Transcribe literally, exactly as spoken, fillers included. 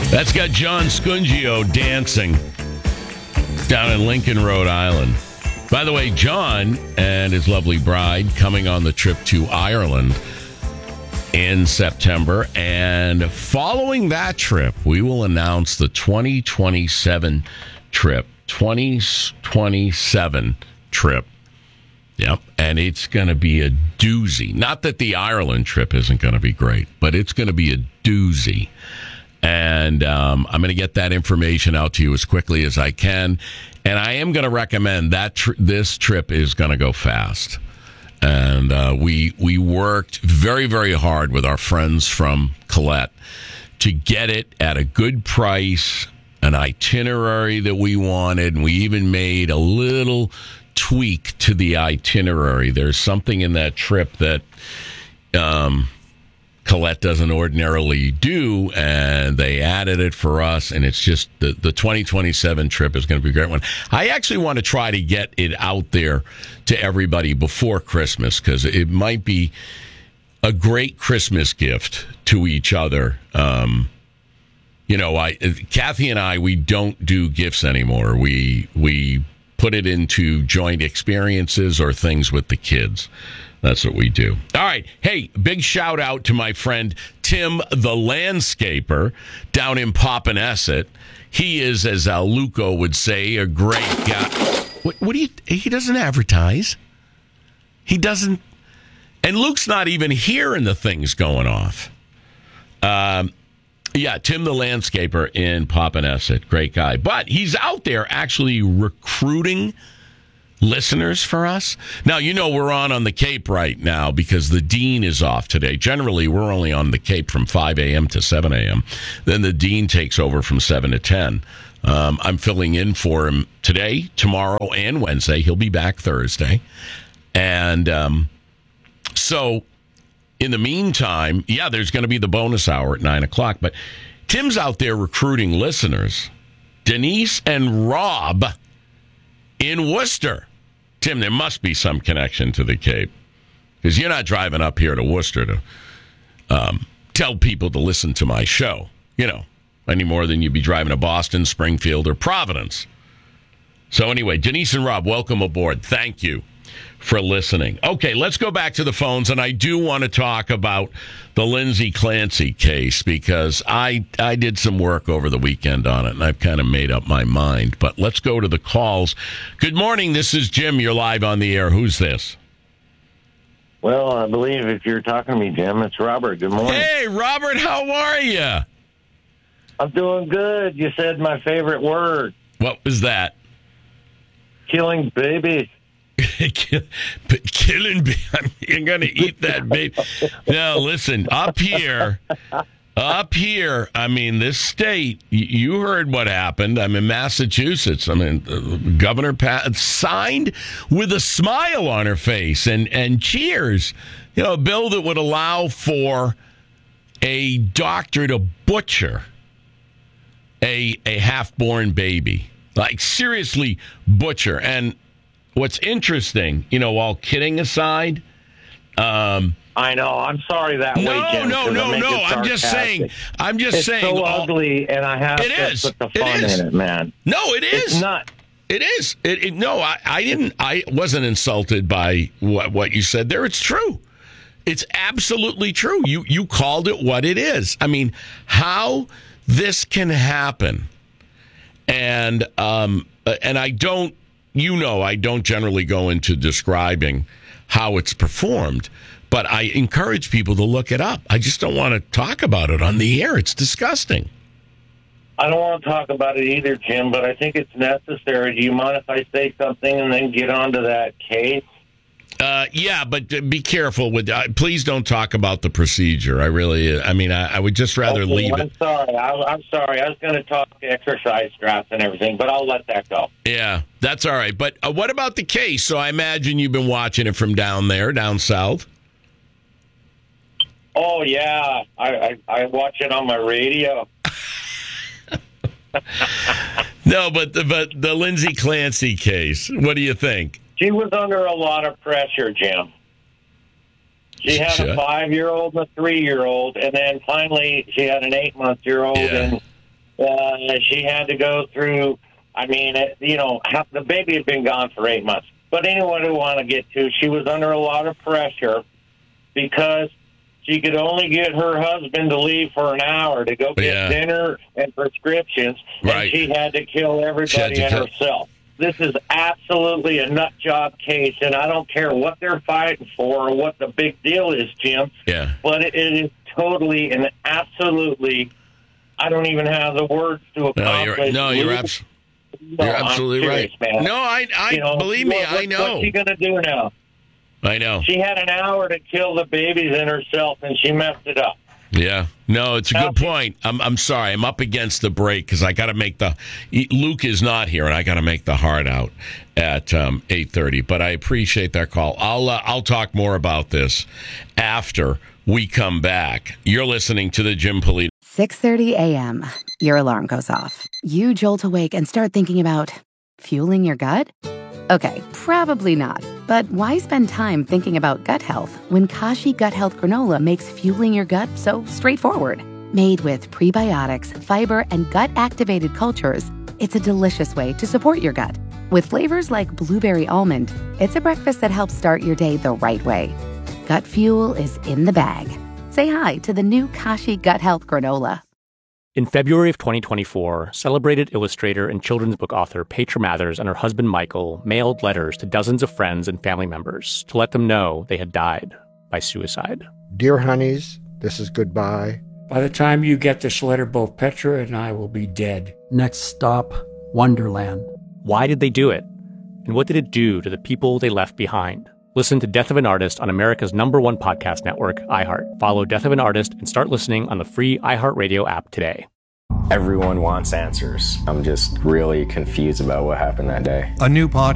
That's got John Scungio dancing down in Lincoln, Rhode Island. By the way, John and his lovely bride coming on the trip to Ireland in September. And following that trip, we will announce the twenty twenty-seven trip. twenty twenty-seven trip. Yep. And it's going to be a doozy. Not that the Ireland trip isn't going to be great, but it's going to be a doozy. And um, I'm going to get that information out to you as quickly as I can. And I am going to recommend that tr- this trip is going to go fast. And uh, we we worked very, very hard with our friends from Colette to get it at a good price, an itinerary that we wanted. And we even made a little tweak to the itinerary. There's something in that trip that um, Colette doesn't ordinarily do, and they added it for us, and it's just the, the twenty twenty-seven trip is going to be a great one. I actually want to try to get it out there to everybody before Christmas, because it might be a great Christmas gift to each other. Um, you know, I Kathy and I, we don't do gifts anymore. We we put it into joint experiences or things with the kids. That's what we do. All right. Hey, big shout out to my friend Tim, the landscaper, down in Popponesset. He is, as Al Luco would say, a great guy. What, what do you? He doesn't advertise. He doesn't. And Luke's not even hearing the things going off. Um, yeah, Tim, the landscaper in Popponesset, great guy. But he's out there actually recruiting listeners for us. Now, you know, we're on on the Cape right now because the Dean is off today. Generally, we're only on the Cape from five a.m. to seven a.m. Then the Dean takes over from seven to ten. Um, I'm filling in for him today, tomorrow, and Wednesday. He'll be back Thursday. And um, so in the meantime, yeah, there's going to be the bonus hour at nine o'clock. But Tim's out there recruiting listeners. Denise and Rob in Worcester. Tim, there must be some connection to the Cape, because you're not driving up here to Worcester to um, tell people to listen to my show, you know, any more than you'd be driving to Boston, Springfield, or Providence. So anyway, Denise and Rob, welcome aboard. Thank you for listening. Okay, let's go back to the phones, and I do want to talk about the Lindsay Clancy case, because I I did some work over the weekend on it, and I've kind of made up my mind. But let's go to the calls. Good morning, this is Jim. You're live on the air. Who's this? Well, I believe if you're talking to me, Jim, it's Robert. Good morning. Hey, Robert, how are you? I'm doing good. You said my favorite word. What was that? Killing babies. Kill, killing, you're going to eat that baby. Now, listen, up here, up here, I mean, this state, you heard what happened. I'm in Massachusetts. I mean, Governor Pat signed with a smile on her face and, and cheers. You know, a bill that would allow for a doctor to butcher a, a half-born baby. Like, seriously, butcher. And what's interesting, you know, all kidding aside, um, I know. I'm sorry that no, way, Jim. No, no, no, no. I'm just saying. I'm just it's saying. It's so all, ugly, and I have it to is. put the fun it in it, man. No, it is. It's not. It is. It, it, no, I, I didn't. I wasn't insulted by what, what you said there. It's true. It's absolutely true. You you called it what it is. I mean, how this can happen, and um, and I don't. You know, I don't generally go into describing how it's performed, but I encourage people to look it up. I just don't want to talk about it on the air. It's disgusting. I don't want to talk about it either, Jim, but I think it's necessary. Do you mind if I say something and then get on to that case? Uh, yeah, but be careful with. Uh, please don't talk about the procedure. I really, I mean, I, I would just rather okay, leave I'm it. Sorry, I, I'm sorry. I was going to talk exercise straps and everything, but I'll let that go. Yeah, that's all right. But uh, what about the case? So I imagine you've been watching it from down there, down south. Oh yeah, I I, I watch it on my radio. No, but the, but the Lindsay Clancy case. What do you think? She was under a lot of pressure, Jim. She had Sure. a five-year-old and a three-year-old, and then finally she had an eight-month-year-old, Yeah. and Uh, she had to go through, I mean, it, you know, half, the baby had been gone for eight months. But anyone who want to get to, she was under a lot of pressure because she could only get her husband to leave for an hour to go get Yeah. dinner and prescriptions, Right. and she had to kill everybody to and kill- herself. This is absolutely a nut job case, and I don't care what they're fighting for or what the big deal is, Jim. Yeah. But it, it is totally and absolutely, I don't even have the words to No, accomplish. you're no, you're, legal- abs- No, you're I'm absolutely serious, right. man. No, I, I You know, believe me, what- I what- know. What's she going to do now? I know. She had an hour to kill the babies and herself, and she messed it up. Yeah, no, it's a Now- good point. I'm I'm sorry, I'm up against the break because I got to make the Luke is not here, and I got to make the hard out at um, eight thirty. But I appreciate that call. I'll uh, I'll talk more about this after we come back. You're listening to the Jim Polito. six thirty a.m. Your alarm goes off. You jolt awake and start thinking about fueling your gut? Okay, probably not. But why spend time thinking about gut health when Kashi Gut Health Granola makes fueling your gut so straightforward? Made with prebiotics, fiber, and gut-activated cultures, it's a delicious way to support your gut. With flavors like blueberry almond, it's a breakfast that helps start your day the right way. Gut fuel is in the bag. Say hi to the new Kashi Gut Health Granola. In February of twenty twenty-four, celebrated illustrator and children's book author Petra Mathers and her husband Michael mailed letters to dozens of friends and family members to let them know they had died by suicide. Dear honeys, this is goodbye. By the time you get this letter, both Petra and I will be dead. Next stop, Wonderland. Why did they do it? And what did it do to the people they left behind? Listen to Death of an Artist on America's number one podcast network, iHeart. Follow Death of an Artist and start listening on the free iHeartRadio app today. Everyone wants answers. I'm just really confused about what happened that day. A new podcast.